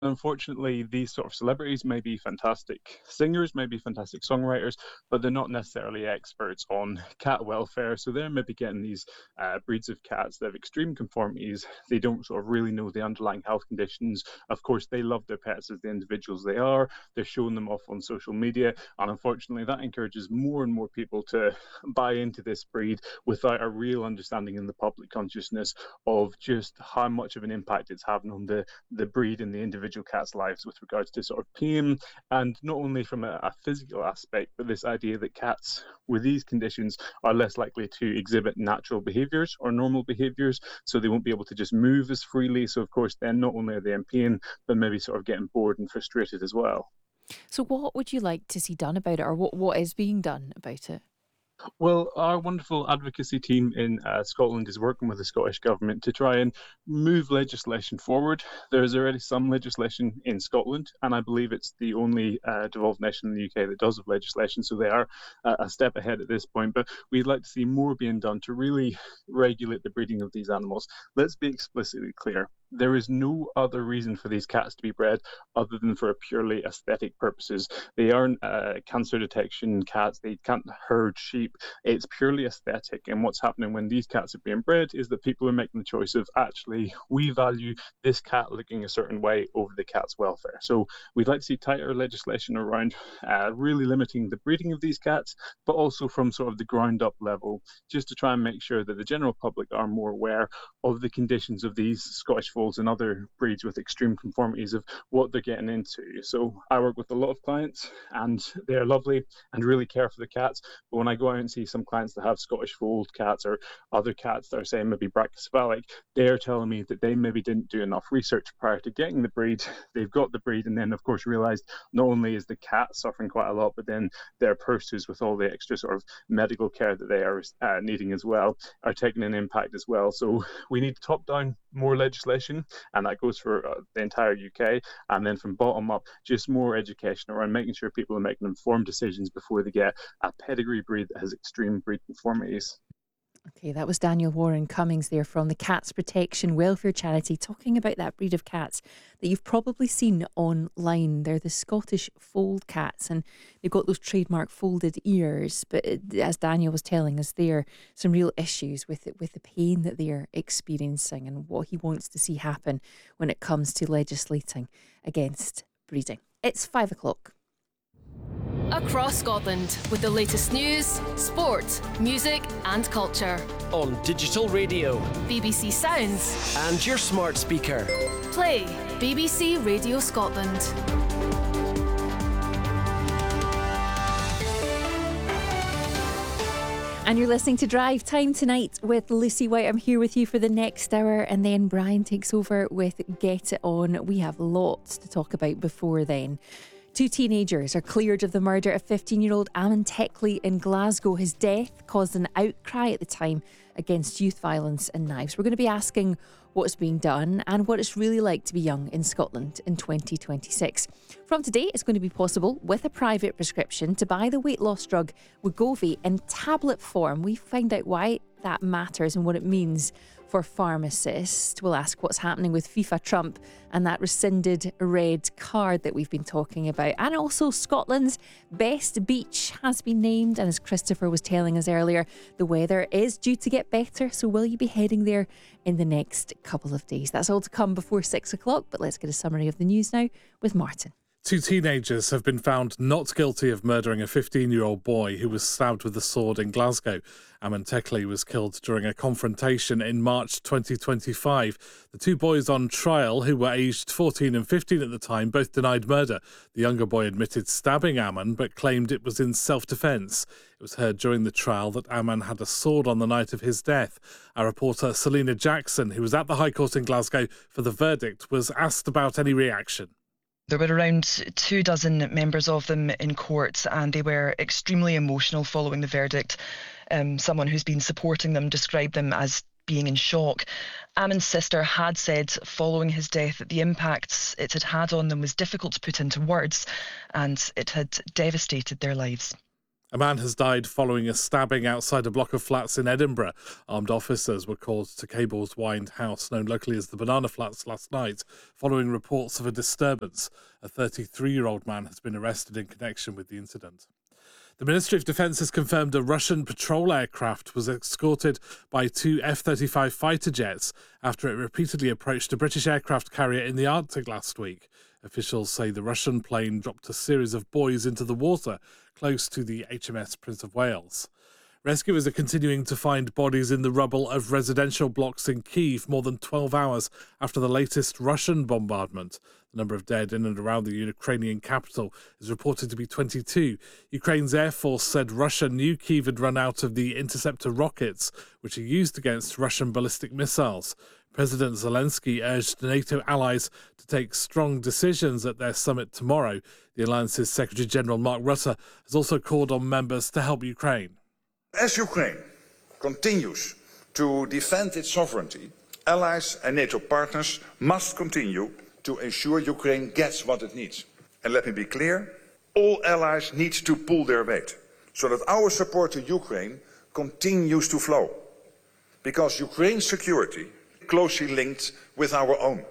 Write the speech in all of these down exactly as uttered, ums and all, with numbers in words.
Unfortunately, these sort of celebrities may be fantastic singers, may be fantastic songwriters, but they're not necessarily experts on cat welfare. So they're maybe getting these uh, breeds of cats that have extreme conformities. They don't sort of really know the underlying health conditions. Of course, they love their pets as the individuals they are. They're showing them off on social media. And unfortunately, that encourages more and more people to buy into this breed without a real understanding in the public consciousness of just how much of an impact it's having on the, the breed and the individual cats' lives with regards to sort of pain, and not only from a, a physical aspect, but this idea that cats with these conditions are less likely to exhibit natural behaviours or normal behaviours, so they won't be able to just move as freely. So of course then not only are they in pain, but maybe sort of getting bored and frustrated as well. So what would you like to see done about it, or what, what is being done about it? Well, our wonderful advocacy team in uh, Scotland is working with the Scottish Government to try and move legislation forward. There's already some legislation in Scotland, and I believe it's the only uh, devolved nation in the U K that does have legislation, so they are uh, a step ahead at this point. But we'd like to see more being done to really regulate the breeding of these animals. Let's be explicitly clear. There is no other reason for these cats to be bred other than for purely aesthetic purposes. They aren't uh, cancer detection cats. They can't herd sheep. It's purely aesthetic. And what's happening when these cats are being bred is that people are making the choice of, actually, we value this cat looking a certain way over the cat's welfare. So we'd like to see tighter legislation around uh, really limiting the breeding of these cats, but also from sort of the ground up level, just to try and make sure that the general public are more aware of the conditions of these Scottish Folds and other breeds with extreme conformities, of what they're getting into. So I work with a lot of clients, and they're lovely and really care for the cats. But when I go out and see some clients that have Scottish Fold cats or other cats that are saying maybe brachycephalic, they're telling me that they maybe didn't do enough research prior to getting the breed. They've got the breed and then, of course, realised not only is the cat suffering quite a lot, but then their purses, with all the extra sort of medical care that they are uh, needing as well, are taking an impact as well. So we need top-down more legislation, and that goes for uh, the entire U K, and then from bottom up, just more education around making sure people are making informed decisions before they get a pedigree breed that has extreme breed conformities. Okay, that was Daniel Warren Cummings there from the Cats Protection Welfare Charity, talking about that breed of cats that you've probably seen online. They're the Scottish Fold cats, and they've got those trademark folded ears. But it, as Daniel was telling us, there are some real issues with it, with the pain that they're experiencing, and what he wants to see happen when it comes to legislating against breeding. It's five o'clock. Across Scotland with the latest news, sport, music and culture. On digital radio, B B C Sounds and your smart speaker. Play B B C Radio Scotland. And you're listening to Drive Time tonight with Lucy White. I'm here with you for the next hour, and then Brian takes over with Get It On. We have lots to talk about before then. Two teenagers are cleared of the murder of fifteen-year-old Ammon Teckley in Glasgow. His death caused an outcry at the time against youth violence and knives. We're going to be asking what's being done and what it's really like to be young in Scotland in twenty twenty-six. From today, it's going to be possible, with a private prescription, to buy the weight loss drug Wegovy in tablet form. We find out why that matters and what it means for pharmacists. We'll ask what's happening with FIFA Trump and that rescinded red card that we've been talking about. And also, Scotland's best beach has been named, and as Christopher was telling us earlier, the weather is due to get better, so will you be heading there in the next couple of days? That's all to come before six o'clock, but let's get a summary of the news now with Martin. Two teenagers have been found not guilty of murdering a fifteen-year-old boy who was stabbed with a sword in Glasgow. Ammon Teckley was killed during a confrontation in March twenty twenty-five. The two boys on trial, who were aged fourteen and fifteen at the time, both denied murder. The younger boy admitted stabbing Ammon, but claimed it was in self-defence. It was heard during the trial that Ammon had a sword on the night of his death. Our reporter Selena Jackson, who was at the High Court in Glasgow for the verdict, was asked about any reaction. There were around two dozen members of them in court, and they were extremely emotional following the verdict. Um, someone who's been supporting them described them as being in shock. Ammon's sister had said following his death that the impacts it had had on them was difficult to put into words, and it had devastated their lives. A man has died following a stabbing outside a block of flats in Edinburgh. Armed officers were called to Cable's Wynd house, known locally as the Banana Flats, last night, following reports of a disturbance. A thirty-three-year-old man has been arrested in connection with the incident. The Ministry of Defence has confirmed a Russian patrol aircraft was escorted by two F thirty-five fighter jets after it repeatedly approached a British aircraft carrier in the Arctic last week. Officials say the Russian plane dropped a series of buoys into the water close to the H M S Prince of Wales. Rescuers are continuing to find bodies in the rubble of residential blocks in Kyiv more than twelve hours after the latest Russian bombardment. The number of dead in and around the Ukrainian capital is reported to be twenty-two. Ukraine's Air Force said Russia knew Kyiv had run out of the interceptor rockets, which are used against Russian ballistic missiles. President Zelensky urged NATO allies to take strong decisions at their summit tomorrow. The alliance's Secretary-General Mark Rutte has also called on members to help Ukraine. As Ukraine continues to defend its sovereignty, allies and NATO partners must continue to ensure Ukraine gets what it needs. And let me be clear, all allies need to pull their weight so that our support to Ukraine continues to flow. Because Ukraine's security closely linked with our own.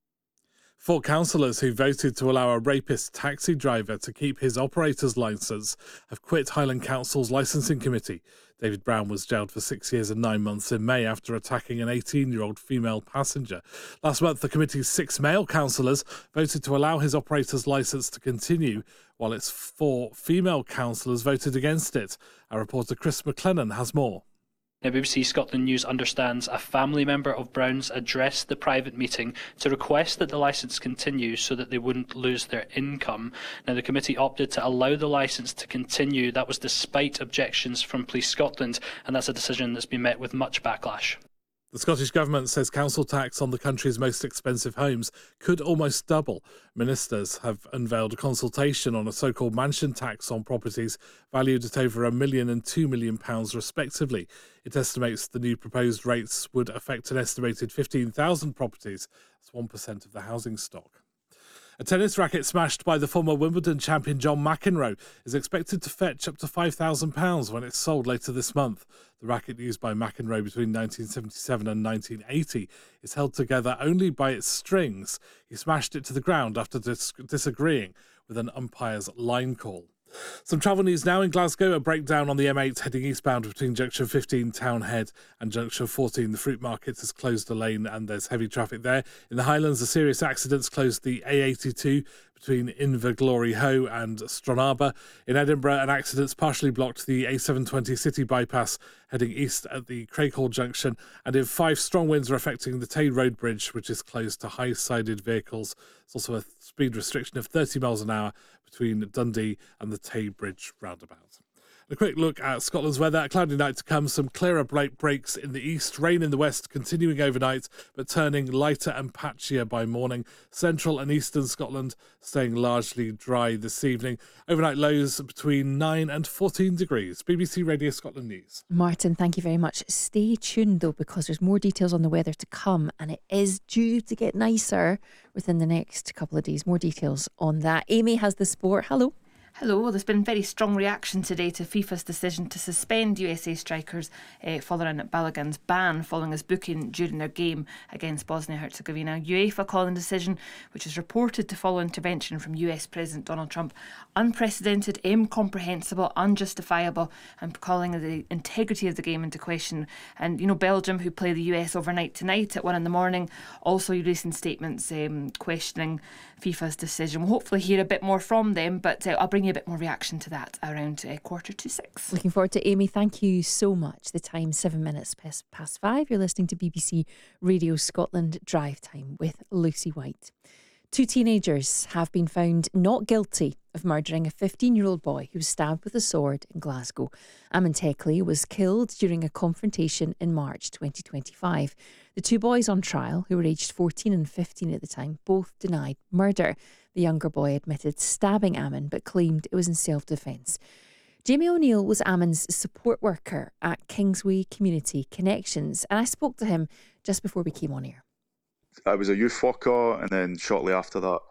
Four councillors who voted to allow a rapist taxi driver to keep his operator's licence have quit Highland Council's licensing committee. David Brown was jailed for six years and nine months in May after attacking an eighteen-year-old female passenger. Last month, the committee's six male councillors voted to allow his operator's licence to continue, while its four female councillors voted against it. Our reporter Chris McLennan has more. Now, B B C Scotland News understands a family member of Brown's addressed the private meeting to request that the licence continue so that they wouldn't lose their income. Now, the committee opted to allow the licence to continue. That was despite objections from Police Scotland, and that's a decision that's been met with much backlash. The Scottish Government says council tax on the country's most expensive homes could almost double. Ministers have unveiled a consultation on a so-called mansion tax on properties valued at over a million and two million pounds respectively. It estimates the new proposed rates would affect an estimated fifteen thousand properties. That's one percent of the housing stock. A tennis racket smashed by the former Wimbledon champion John McEnroe is expected to fetch up to five thousand pounds when it's sold later this month. The racket used by McEnroe between nineteen seventy-seven and nineteen eighty is held together only by its strings. He smashed it to the ground after dis- disagreeing with an umpire's line call. Some travel news now in Glasgow. A breakdown on the M eight heading eastbound between Junction fifteen Townhead and Junction fourteen. The fruit market has closed a lane and there's heavy traffic there. In the Highlands, a serious accident's closed the A eighty-two between Inverglory Hoe and Stranraer. In Edinburgh, an accident's partially blocked the A seven twenty city bypass heading east at the Craighall Junction. And in Fife, strong winds are affecting the Tay Road Bridge, which is closed to high-sided vehicles. There's also a speed restriction of thirty miles an hour between Dundee and the Tay Bridge roundabout. A quick look at Scotland's weather. A cloudy night to come, some clearer bright breaks in the east, rain in the west continuing overnight but turning lighter and patchier by morning. Central and eastern Scotland staying largely dry this evening. Overnight lows between nine and fourteen degrees. B B C Radio Scotland News. Martin, thank you very much. Stay tuned though, because there's more details on the weather to come and it is due to get nicer within the next couple of days. More details on that. Amy has the sport. Hello. Hello. Well, there's been very strong reaction today to FIFA's decision to suspend U S A strikers uh, following Balogun's ban following his booking during their game against Bosnia-Herzegovina. UEFA calling the decision, which is reported to follow intervention from U S President Donald Trump, unprecedented, incomprehensible, unjustifiable, and calling the integrity of the game into question. And, you know, Belgium, who play the U S overnight tonight at one in the morning, also releasing statements um, questioning FIFA's decision. We'll hopefully hear a bit more from them, but uh, I'll bring you a bit more reaction to that around uh, quarter to six. Looking forward to Amy. Thank you so much. The time seven minutes past, past five. You're listening to B B C Radio Scotland Drive Time with Lucy White. Two teenagers have been found not guilty of murdering a fifteen-year-old boy who was stabbed with a sword in Glasgow. Ammon Teckley was killed during a confrontation in March twenty twenty-five. The two boys on trial, who were aged fourteen and fifteen at the time, both denied murder. The younger boy admitted stabbing Ammon but claimed it was in self-defence. Jamie O'Neill was Ammon's support worker at Kingsway Community Connections, and I spoke to him just before we came on air. I was a youth worker, and then shortly after that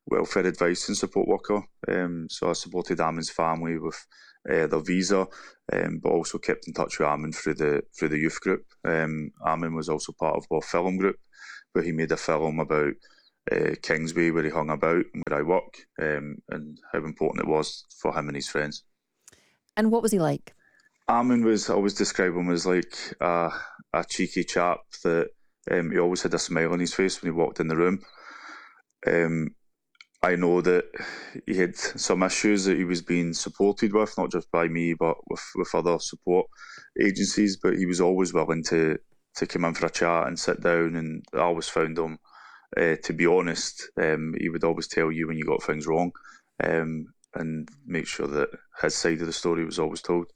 welfare advice and support worker. Um, so I supported Armin's family with uh, their visa, um, but also kept in touch with Armin through the through the youth group. Um, Armin was also part of our film group, where he made a film about uh, Kingsway, where he hung about and where I work, um, and how important it was for him and his friends. And what was he like? Armin was, I always describe him as like a, a cheeky chap that um, he always had a smile on his face when he walked in the room. Um, I know that he had some issues that he was being supported with, not just by me, but with, with other support agencies, but he was always willing to, to come in for a chat and sit down, and I always found him, uh, to be honest, um, he would always tell you when you got things wrong, um, and make sure that his side of the story was always told.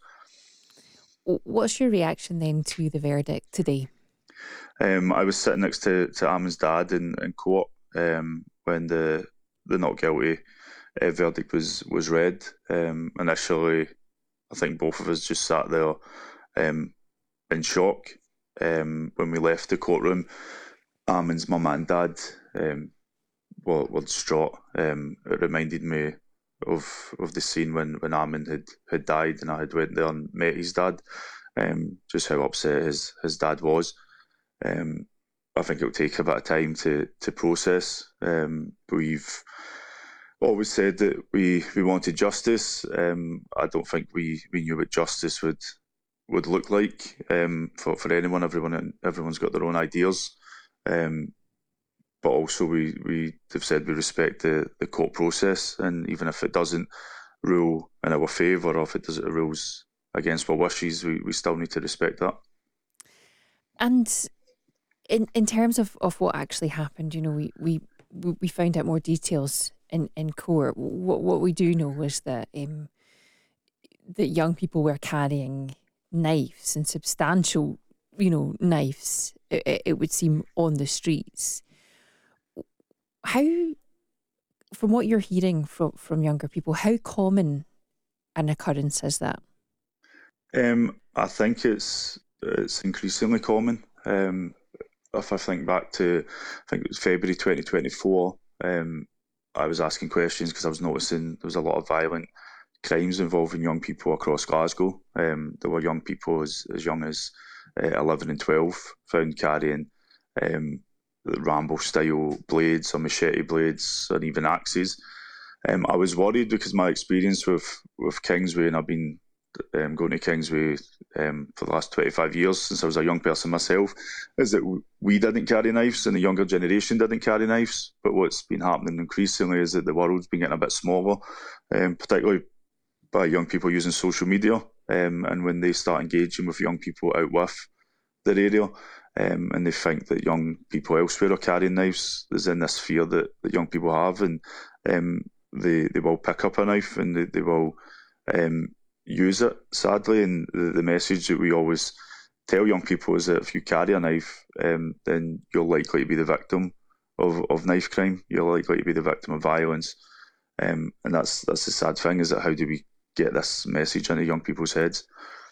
What's your reaction then to the verdict today? Um, I was sitting next to, to Armin's dad in, in court um, when the the not guilty uh, verdict was, was read. Um, initially, I think both of us just sat there um, in shock. Um, when we left the courtroom, Armin's mum and dad um, were, were distraught. Um, it reminded me of of the scene when, when Armin had, had died, and I had went there and met his dad, um, just how upset his, his dad was. Um, I think it'll take a bit of time to, to process. Um, we've always said that we, we wanted justice. Um, I don't think we, we knew what justice would would look like um, for, for anyone. Everyone everyone's got their own ideas. Um, But also we, we have said we respect the, the court process, and even if it doesn't rule in our favour, or if it, does, it rules against our wishes, we, we still need to respect that. And in in terms of, of what actually happened, you know, we, we, we found out more details in, in court. What what we do know is that um, that young people were carrying knives, and substantial, you know, knives, it, it would seem, on the streets. How, from what you're hearing from, from younger people, how common an occurrence is that? Um, I think it's it's increasingly common. Um, if I think back to, I think it was February twenty twenty-four, um, I was asking questions because I was noticing there was a lot of violent crimes involving young people across Glasgow. Um, there were young people as, as young as uh, eleven and twelve found carrying um, Rambo-style blades or machete blades or even axes. Um, I was worried because my experience with, with Kingsway, and I've been um, going to Kingsway um, for the last twenty-five years since I was a young person myself, is that we didn't carry knives and the younger generation didn't carry knives. But what's been happening increasingly is that the world's been getting a bit smaller, um, particularly by young people using social media, um, and when they start engaging with young people out with their area, Um, and they think that young people elsewhere are carrying knives, there's in this fear that, that young people have, and um, they they will pick up a knife and they, they will um, use it, sadly. And the, the message that we always tell young people is that if you carry a knife, um, then you're likely to be the victim of, of knife crime. You're likely to be the victim of violence. Um, and that's that's the sad thing, is that how do we get this message into young people's heads?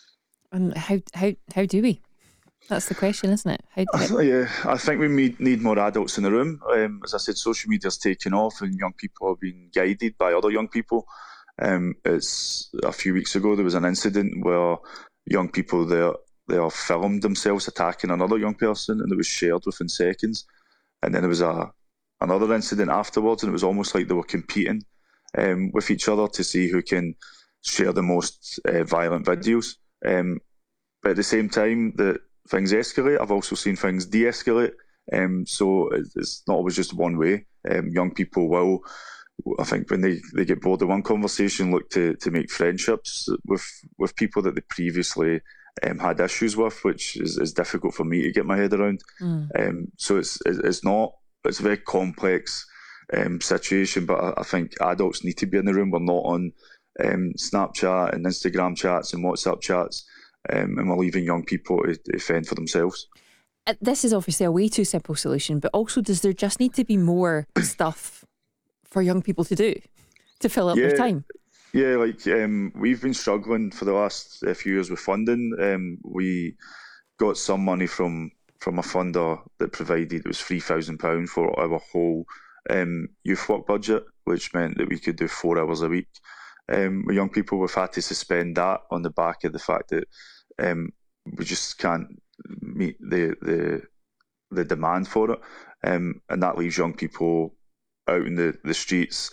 And how how how do we? That's the question, isn't it? How, how... Yeah, I think we need more adults in the room. Um, as I said, social media's taken off and young people are being guided by other young people. Um, it's a few weeks ago there was an incident where young people there they all filmed themselves attacking another young person, and it was shared within seconds. And then there was a another incident afterwards, and it was almost like they were competing um, with each other to see who can share the most uh, violent videos. Um, but at the same time that things escalate, I've also seen things de-escalate. Um, so it's not always just one way. Um, young people will, I think, when they, they get bored of one conversation, look to, to make friendships with, with people that they previously um, had issues with, which is, is difficult for me to get my head around. Mm. Um, so it's it's not, it's a very complex um, situation, but I, I think adults need to be in the room. We're not on um, Snapchat and Instagram chats and WhatsApp chats. Um, and we're leaving young people to, to fend for themselves. This is obviously a way too simple solution, but also does there just need to be more stuff for young people to do to fill up yeah, their time? Yeah, like um, we've been struggling for the last uh, few years with funding. Um, we got some money from, from a funder that provided, it was three thousand pounds for our whole um, youth work budget, which meant that we could do four hours a week. Um, with young people, we've had to suspend that on the back of the fact that um, we just can't meet the the, the demand for it, um, and that leaves young people out in the, the streets